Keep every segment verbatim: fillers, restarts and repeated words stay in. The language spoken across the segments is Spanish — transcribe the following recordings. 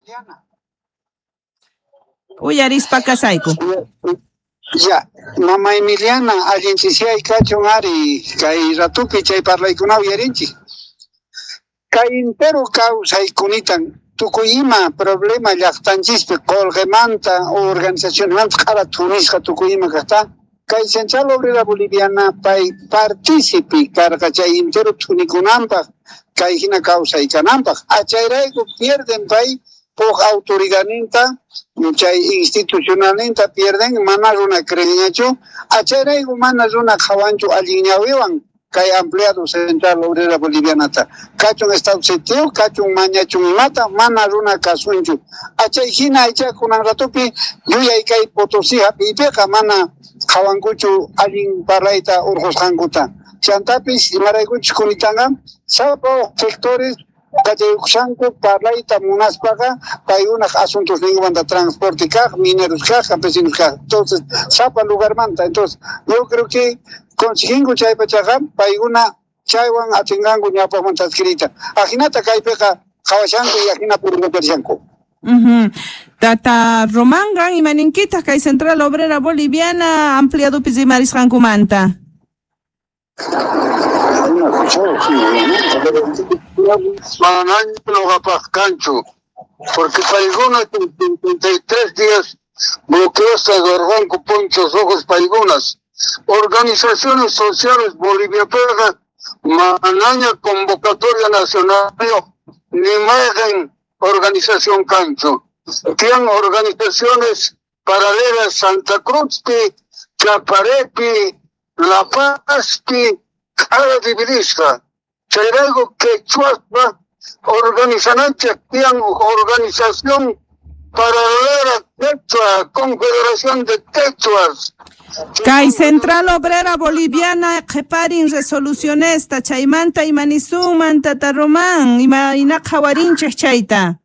Emiliana. Uyarispa kasayku. Ya, mama Emiliana, allinchisiyay kachun ari, kay ratupi chay parlaykunaw yarinchi. Kay entero kawsaykunitan, tukuy ima problema llaqtanchispi Colgemanta o organizacionmanta qara tunisqa tukuy ima kaqta, kay Central Obrera Boliviana pay participi karqa chay entero tunikunanpaq, kay hina kawsaykananpaq, achayrayku pierden pay poq autoridadninta, chay institucionalninta pierden, mana runa creenachu, achayrayku mana runa qhawanchu allinñawiwan kay empleado Central Obrera Bolivianata. Kachun estado sitio, kachun mañachun imata, mana runa kasunchu. Achay hina aychakunan ratupi, yuyay kay Potosí hapipiqa mana qhawankuchu allin parlayta urqusqankuta. Chantapis imaraykuchus kunitanga, sapa sectores kachayukshanku parlayta munaspaqa payunaq asuntos ninguanta transporte kaq, mineros kaq, campesinos kaq. Entonces, sapa lugarmanta. Entonces, yo creo que consiguingu chaypachaqa payguna chaywan atinganku ñawpaqmanta adquirita. Ajinata kaypiqa qhawashanku y ajina puripacharishanku. Uh-huh. Tata Romangan imaninkitaq kay Central Obrera Boliviana ampliadupis imarisqankumanta. Manancho porque payguna cincuenta y tres días bloqueaste el Banco Ponchos Ojos Paygunas. Organizaciones sociales bolivianas, manaña convocatoria nacional, ni imagen organización Cancho. Tienen organizaciones paralelas Santa Cruz, Chaparepi, La Paz, cada dividista. Chayrego Quechua, organizanantes, tienen organización paralela Quechua, Confederación de Quechuas. Kay Central Obrera Boliviana qhiparin resoluciones ta chaymanta imanisuman tata Román ima ina qhawarinchis chayta.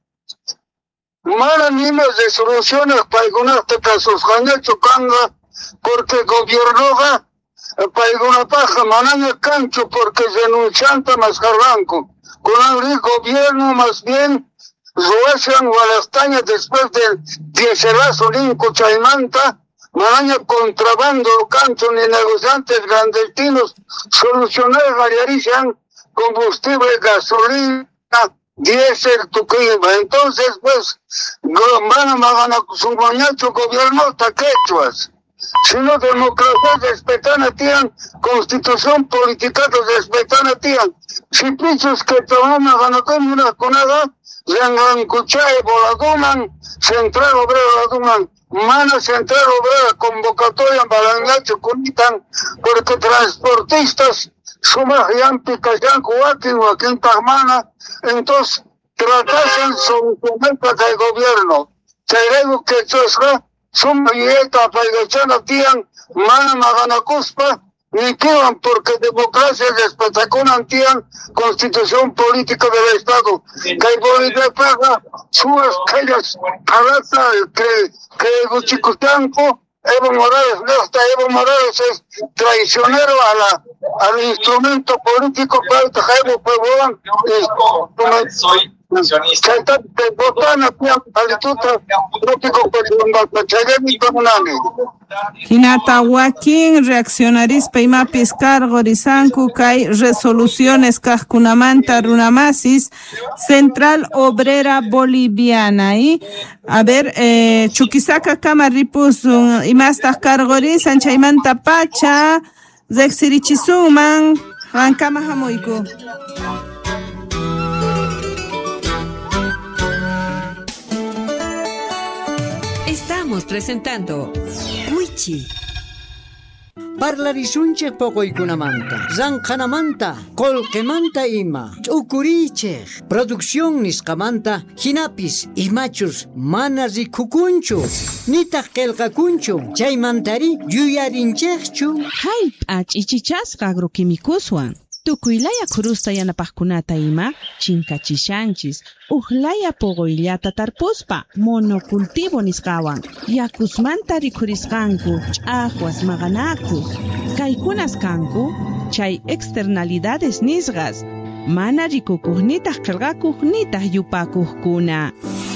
Mara nimas resoluciones paygunasta kasusqañachu kanga porque gobiernoqa paygunapaqa manaña kanchu porque renuncianta mascarranku. Con el gobierno más bien ruashan walastaña después del diezerazo linco chaymanta manaña contrabando cancho ni negociantes clandestinos solucionar variarizan combustible, gasolina, diésel, tuquiba. Entonces, pues, van a maganar su mañacho gobierno hasta quechuas. Si no democracia respetana tienen, constitución política respetana tienen. Si pichos que toman ganatón una conada, vengan cuchay voladuman, Central Obrera voladuman. Mana Central Obrera convocatoria en Balangacho Cunitan, porque transportistas sumas yampi kayan kuakin o aquí en Pajmana, entonces tratasen solucionar para el gobierno. Chayrego que chosga, suma yeta paigachana tian, mana maganacuspa, ni tian porque democracia respetaconan tian constitución política del Estado. Que Bolivia paga sus calles palata que que Guchicutanco, Evo Morales, no está Evo Morales es traicionero a la al instrumento político para el Evo Pueblan y soy nacionalista. Hinata Joaquín reaccionaris peimapis cargo risanku kay resoluciones kajkunamanta runamasis Central Obrera Boliviana y a ver eh, Chuquisaca Camaripus y más cargo risan chaymanta pacha zexirichisuman rankama hamoiku. Estamos presentando Cuichi. Parlarisunche pocoykunamanta, zanqanamanta, colquemanta ima, ukuriche, producción nisqamanta, hinapis, imachus, manas y kukunchu, nitaq kelqakunchu, chaymantari, yuyarinchekchu. Hay, ach ichichasqa agroquimikuswan. Tukuylaya kurusta yanapaqkunata ima chinkachishanchis, uhlaya pogoyllata tarpuspa, monocultivo nisqawan, yakusmanta rikurisqanku, ch'aqwas maqanakus, kaykunas kanku, chay externalidades nisqas, mana rikukuqnitaq qillqakuqnitaq yupakuqkuna.